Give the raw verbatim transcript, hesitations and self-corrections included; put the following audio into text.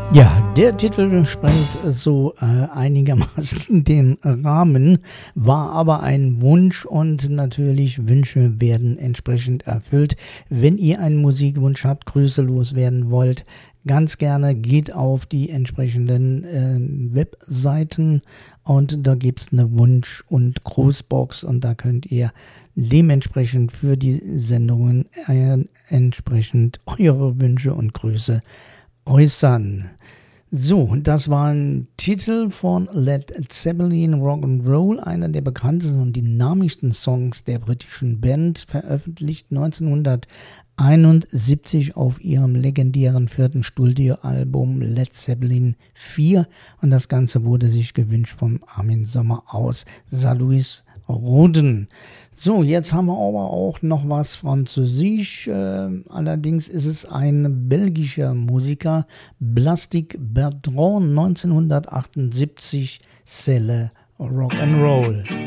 Ja, der Titel sprengt so äh, einigermaßen den Rahmen, war aber ein Wunsch und natürlich Wünsche werden entsprechend erfüllt. Wenn ihr einen Musikwunsch habt, Grüße loswerden wollt, ganz gerne geht auf die entsprechenden äh, Webseiten und da gibt es eine Wunsch- und Grußbox und da könnt ihr dementsprechend für die Sendungen äh, entsprechend eure Wünsche und Grüße äußern. So, das war ein Titel von Led Zeppelin, Rock'n'Roll, einer der bekanntesten und dynamischsten Songs der britischen Band, veröffentlicht neunzehnhunderteinundsiebzig auf ihrem legendären vierten Studioalbum Led Zeppelin vier und das Ganze wurde sich gewünscht vom Armin Sommer aus Saint Louis Roden. So, jetzt haben wir aber auch noch was Französisch. Äh, allerdings ist es ein belgischer Musiker, Plastic Bertrand, neunzehnhundertachtundsiebzig, C'est le Rock'n'Roll.